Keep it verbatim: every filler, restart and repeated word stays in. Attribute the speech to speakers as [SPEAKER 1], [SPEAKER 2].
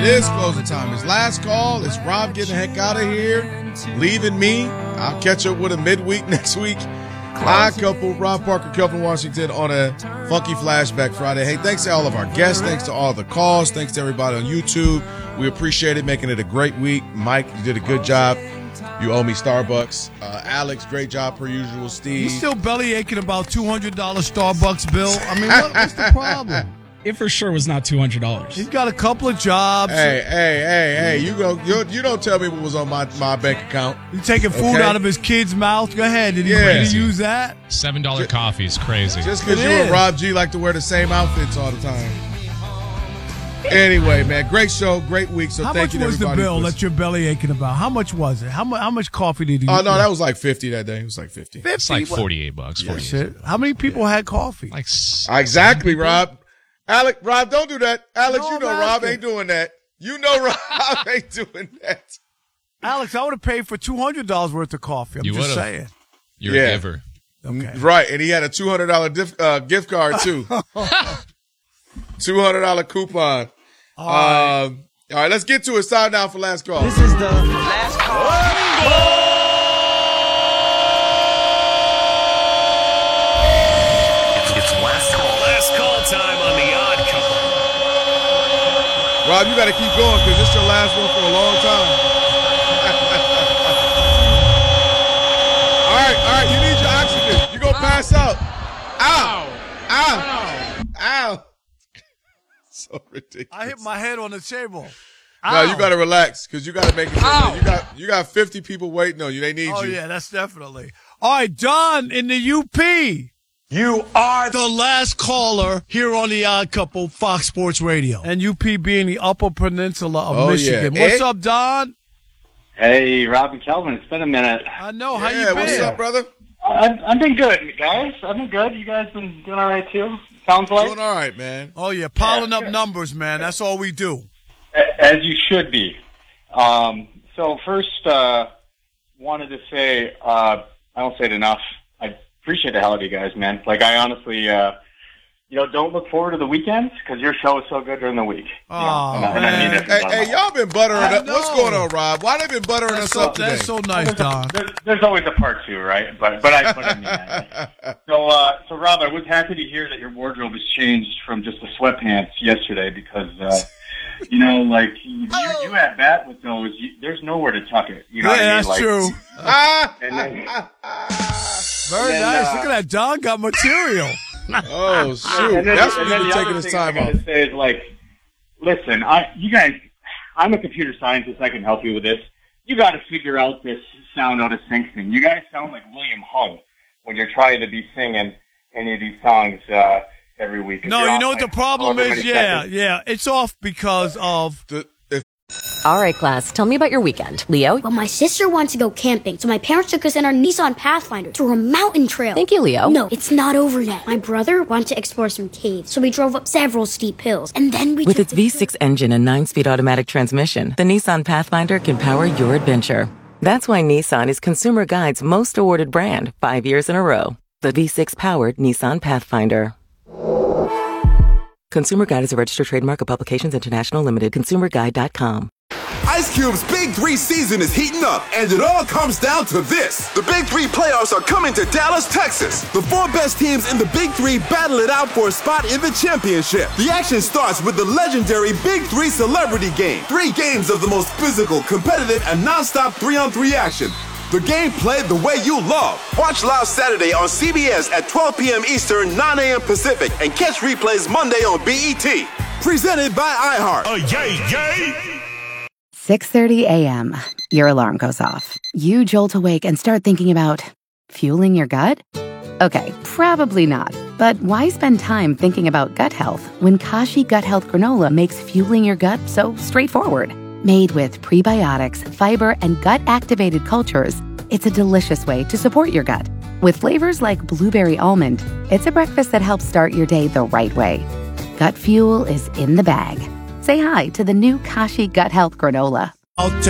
[SPEAKER 1] is closing time. It's last call. It's Rob getting the heck out of here, leaving me. I'll catch up with him midweek next week. Odd Couple, Rob Parker, Kelvin Washington on a Funky Flashback Friday. Hey, thanks to all of our guests. Thanks to all the calls. Thanks to everybody on YouTube. We appreciate it, making it a great week. Mike, you did a good job. You owe me Starbucks. Uh, Alex, great job per usual. Steve.
[SPEAKER 2] You still belly aching about two hundred dollars Starbucks bill? I mean, what, what's the problem?
[SPEAKER 3] It for sure was not two hundred dollars.
[SPEAKER 2] He's got a couple of jobs.
[SPEAKER 1] Hey, hey, hey, hey! You go. You, you don't tell me what was on my, my bank account.
[SPEAKER 2] He's taking food
[SPEAKER 1] okay?
[SPEAKER 2] out of his kid's mouth. Go ahead. Did he,
[SPEAKER 1] yeah.
[SPEAKER 2] did he use that?
[SPEAKER 4] Seven dollar coffee is crazy.
[SPEAKER 1] Just because you and Rob G like to wear the same outfits all the time. Anyway, man, great show, great week. So
[SPEAKER 2] how
[SPEAKER 1] thank you to everybody.
[SPEAKER 2] How much was the bill
[SPEAKER 1] was,
[SPEAKER 2] that you're belly aching about? How much was it? How much? How much coffee did you?
[SPEAKER 1] Oh no, that was like fifty that day. It was like fifty.
[SPEAKER 2] fifty?
[SPEAKER 4] It's like forty-eight bucks.
[SPEAKER 2] Yes, it. How many people yeah. had coffee?
[SPEAKER 4] Like
[SPEAKER 1] exactly, Rob. Alec, Rob, don't do that. Alex,
[SPEAKER 2] no,
[SPEAKER 1] you know Rob ain't doing that. You know Rob ain't doing that.
[SPEAKER 2] Alex, I would have paid for two hundred dollars worth of coffee. I'm
[SPEAKER 4] you
[SPEAKER 2] just
[SPEAKER 4] would've.
[SPEAKER 2] saying.
[SPEAKER 4] You're
[SPEAKER 1] yeah.
[SPEAKER 4] a giver.
[SPEAKER 2] Okay.
[SPEAKER 1] Right, and he had a two hundred dollars uh, gift card, too. two hundred dollars coupon. All right. Um, all right, let's get to it. Sign down for last call.
[SPEAKER 5] This is the last call.
[SPEAKER 6] It's, it's last call. Last call time on the Odd Couple.
[SPEAKER 1] Rob, you got to keep going because this is your last one for a long time. all right, all right, you need your oxygen. You're going to pass out. Ow. Ow. Ow. Ow. So ridiculous.
[SPEAKER 2] I hit my head on the table.
[SPEAKER 1] No,
[SPEAKER 2] Ow.
[SPEAKER 1] you got to relax because you got to make it. You got you got fifty people waiting on you. They need
[SPEAKER 2] oh,
[SPEAKER 1] you.
[SPEAKER 2] Oh, yeah, that's definitely. All right, Don in the U P.
[SPEAKER 5] You are the last caller here on the Odd Couple, Fox Sports Radio.
[SPEAKER 2] And U P being the Upper Peninsula of
[SPEAKER 1] oh,
[SPEAKER 2] Michigan.
[SPEAKER 1] Yeah.
[SPEAKER 2] What's
[SPEAKER 1] Ed?
[SPEAKER 2] up, Don?
[SPEAKER 7] Hey, Rob and Kelvin. It's been a minute.
[SPEAKER 2] I know. How
[SPEAKER 1] yeah,
[SPEAKER 2] you been?
[SPEAKER 1] What's up, brother?
[SPEAKER 7] I've, I've been good, guys. I've been good. You guys been doing all right, too? Sounds like?
[SPEAKER 1] Doing all right, man.
[SPEAKER 2] Oh, yeah. Piling
[SPEAKER 7] yeah,
[SPEAKER 2] up
[SPEAKER 7] good.
[SPEAKER 2] numbers, man. That's all we do.
[SPEAKER 7] As you should be. Um, so first, uh, wanted to say, uh, I don't say it enough. I appreciate the hell out of you guys, man. Like, I honestly, uh, you know, don't look forward to the weekends because your show is so good during the week.
[SPEAKER 2] Oh,
[SPEAKER 7] you know, and I, and I mean it
[SPEAKER 1] Hey, hey, y'all been buttering
[SPEAKER 2] I
[SPEAKER 1] up. What's
[SPEAKER 2] know.
[SPEAKER 1] going on, Rob? Why they been buttering
[SPEAKER 2] That's
[SPEAKER 1] us
[SPEAKER 2] so,
[SPEAKER 1] up today?
[SPEAKER 2] That's so nice, Don.
[SPEAKER 7] There's, there's always a part two, right? But but I, but I mean that. So, uh, so Rob, I was happy to hear that your wardrobe has changed from just the sweatpants yesterday because, uh, you know, like you, you, you at bat with those, you, there's nowhere to tuck it. You know
[SPEAKER 2] Yeah,
[SPEAKER 7] what I mean?
[SPEAKER 2] that's
[SPEAKER 7] like,
[SPEAKER 2] true.
[SPEAKER 7] And then,
[SPEAKER 2] Very
[SPEAKER 7] and then,
[SPEAKER 2] nice.
[SPEAKER 7] uh,
[SPEAKER 2] Look at that. Don got material.
[SPEAKER 1] Oh, shoot.
[SPEAKER 7] and then,
[SPEAKER 1] That's
[SPEAKER 7] and
[SPEAKER 1] what
[SPEAKER 7] then
[SPEAKER 1] you've
[SPEAKER 7] the
[SPEAKER 1] been taking
[SPEAKER 7] other
[SPEAKER 1] his
[SPEAKER 7] thing
[SPEAKER 1] time
[SPEAKER 7] I
[SPEAKER 1] off.
[SPEAKER 7] gotta say is like, listen, I, you guys, I'm a computer scientist. I can help you with this. You got to figure out this sound out of sync thing. You guys sound like William Hung when you're trying to be singing any of these songs uh, every week.
[SPEAKER 2] No,
[SPEAKER 7] You're
[SPEAKER 2] you
[SPEAKER 7] off
[SPEAKER 2] know what
[SPEAKER 7] like
[SPEAKER 2] the problem
[SPEAKER 7] however
[SPEAKER 2] is?
[SPEAKER 7] many
[SPEAKER 2] Yeah,
[SPEAKER 7] seconds.
[SPEAKER 2] yeah. It's off because of.
[SPEAKER 1] The, if,
[SPEAKER 8] All right, class, tell me about your weekend. Leo?
[SPEAKER 9] Well, my sister wants to go camping, so my parents took us in our Nissan Pathfinder to a mountain trail.
[SPEAKER 8] Thank you, Leo.
[SPEAKER 9] No, it's not over yet. My brother wanted to explore some caves, so we drove up several steep hills, and then we
[SPEAKER 10] With
[SPEAKER 9] took
[SPEAKER 10] its
[SPEAKER 9] the
[SPEAKER 10] V six engine and nine-speed automatic transmission, the Nissan Pathfinder can power your adventure. That's why Nissan is Consumer Guide's most awarded brand five years in a row. The V six-powered Nissan Pathfinder. Consumer Guide is a registered trademark of Publications International Limited. consumer guide dot com.
[SPEAKER 11] Ice Cube's Big Three season is heating up, and it all comes down to this. The Big Three playoffs are coming to Dallas, Texas. The four best teams in the Big Three battle it out for a spot in the championship. The action starts with the legendary Big Three Celebrity Game. Three games of the most physical, competitive, and non-stop three-on-three action. The game played the way you love. Watch live Saturday on C B S at twelve p.m. Eastern, nine a.m. Pacific, and catch replays Monday on B E T. Presented by iHeart.
[SPEAKER 6] Oh, yay, yay!
[SPEAKER 12] six thirty a.m. Your alarm goes off. You jolt awake and start thinking about fueling your gut? Okay, probably not. But why spend time thinking about gut health when Kashi Gut Health Granola makes fueling your gut so straightforward? Made with prebiotics, fiber, and gut-activated cultures, it's a delicious way to support your gut. With flavors like blueberry almond, it's a breakfast that helps start your day the right way. Gut fuel is in the bag. Say hi to the new Kashi Gut Health Granola.
[SPEAKER 2] I'll